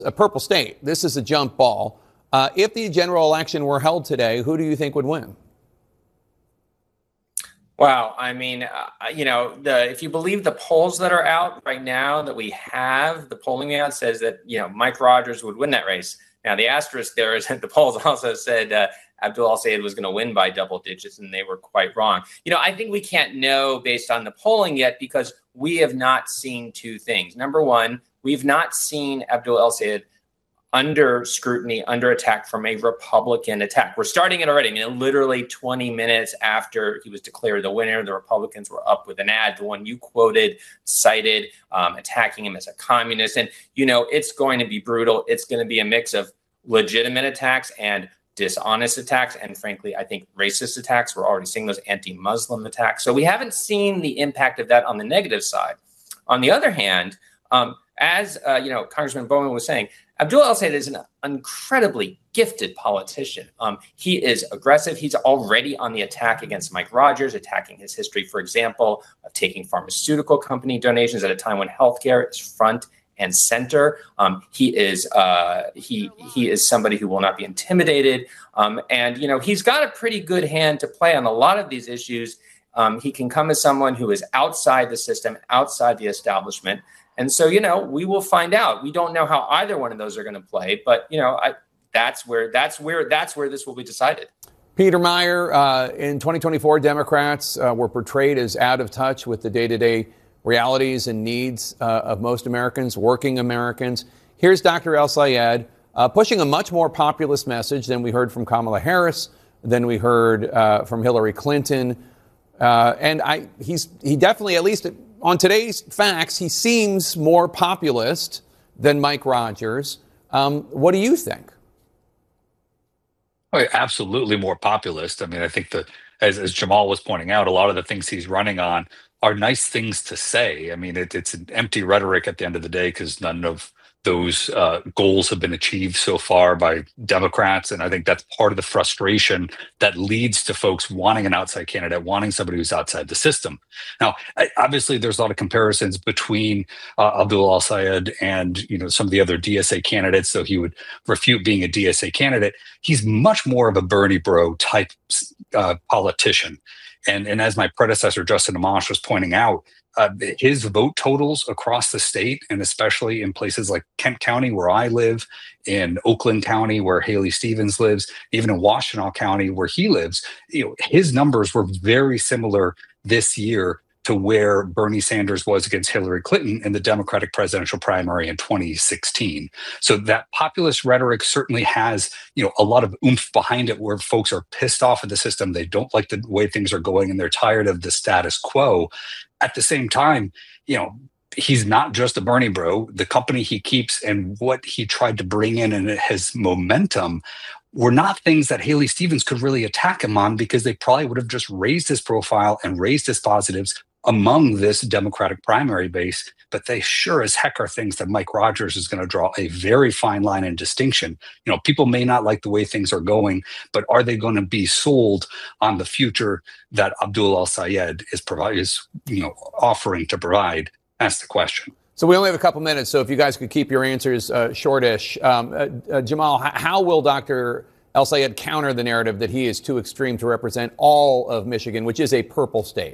a purple state. This is a jump ball. If the general election were held today, who do you think would win? Wow. I mean, if you believe the polls that are out right now that we have, the polling out says that, Mike Rogers would win that race. Now, the asterisk there is that the polls also said Abdul El-Sayed was going to win by double digits, and they were quite wrong. I think we can't know based on the polling yet because we have not seen two things. Number one, we've not seen Abdul El-Sayed under scrutiny, under attack from a Republican attack. We're starting it already. I mean, literally 20 minutes after he was declared the winner, the Republicans were up with an ad, the one you quoted, cited, attacking him as a communist. And, it's going to be brutal. It's going to be a mix of legitimate attacks and dishonest attacks. And frankly, I think racist attacks. We're already seeing those anti-Muslim attacks. So we haven't seen the impact of that on the negative side. On the other hand, as Congressman Bowman was saying, Abdul El-Sayed is an incredibly gifted politician. He is aggressive. He's already on the attack against Mike Rogers, attacking his history, for example, of taking pharmaceutical company donations at a time when healthcare is front and center. He is somebody who will not be intimidated. And he's got a pretty good hand to play on a lot of these issues. He can come as someone who is outside the system, outside the establishment. And so, we will find out. We don't know how either one of those are going to play, but that's where this will be decided. Peter Meyer, in 2024, Democrats were portrayed as out of touch with the day-to-day realities and needs of most Americans, working Americans. Here's Dr. El-Sayed pushing a much more populist message than we heard from Kamala Harris, than we heard from Hillary Clinton. He definitely, at least on today's facts, he seems more populist than Mike Rogers. What do you think? Oh, absolutely more populist. I mean, I think as Jamal was pointing out, a lot of the things he's running on are nice things to say. I mean, it's an empty rhetoric at the end of the day because none of those goals have been achieved so far by Democrats. And I think that's part of the frustration that leads to folks wanting an outside candidate, wanting somebody who's outside the system. Now, obviously, there's a lot of comparisons between Abdul El-Sayed and some of the other DSA candidates. So he would refute being a DSA candidate. He's much more of a Bernie bro type politician. And as my predecessor, Justin Amash, was pointing out, his vote totals across the state, and especially in places like Kent County, where I live, in Oakland County, where Haley Stevens lives, even in Washtenaw County, where he lives, his numbers were very similar this year to where Bernie Sanders was against Hillary Clinton in the Democratic presidential primary in 2016. So that populist rhetoric certainly has, a lot of oomph behind it, where folks are pissed off at the system. They don't like the way things are going, and they're tired of the status quo. At the same time, he's not just a Bernie bro. The company he keeps and what he tried to bring in and his momentum were not things that Haley Stevens could really attack him on, because they probably would have just raised his profile and raised his positives among this Democratic primary base. But they sure as heck are things that Mike Rogers is going to draw a very fine line and distinction. People may not like the way things are going, but are they going to be sold on the future that Abdul El-Sayed is offering to provide? That's the question. So we only have a couple minutes, so if you guys could keep your answers shortish. Jamal, how will Dr. El-Sayed counter the narrative that he is too extreme to represent all of Michigan, which is a purple state?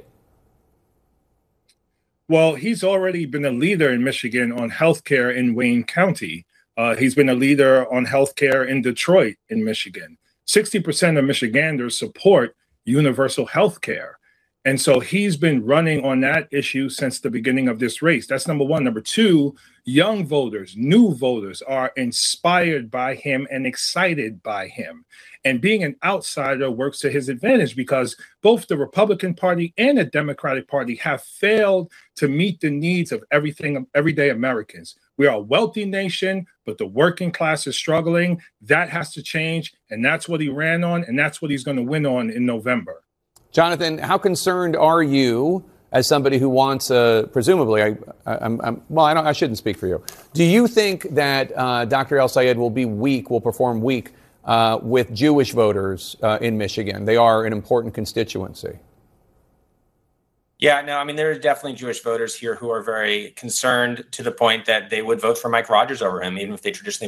Well, he's already been a leader in Michigan on healthcare in Wayne County. He's been a leader on healthcare in Detroit, in Michigan. 60% of Michiganders support universal healthcare. And so he's been running on that issue since the beginning of this race. That's number one. Number two, young voters, new voters are inspired by him and excited by him. And being an outsider works to his advantage, because both the Republican Party and the Democratic Party have failed to meet the needs of everyday Americans. We are a wealthy nation, but the working class is struggling. That has to change. And that's what he ran on. And that's what he's going to win on in November. Jonathan, how concerned are you as somebody who wants, presumably, I shouldn't speak for you. Do you think that Dr. El-Sayed will perform weak with Jewish voters in Michigan? They are an important constituency. Yeah, no, I mean, there are definitely Jewish voters here who are very concerned to the point that they would vote for Mike Rogers over him, even if they traditionally